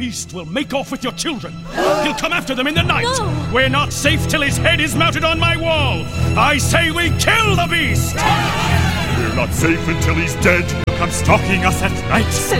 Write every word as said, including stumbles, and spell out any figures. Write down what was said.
beast will make off with your children. He'll come after them in the night. No. We're not safe till his head is mounted on my wall. I say we kill the beast! We're not safe until he's dead. He'll come stalking us at night. Send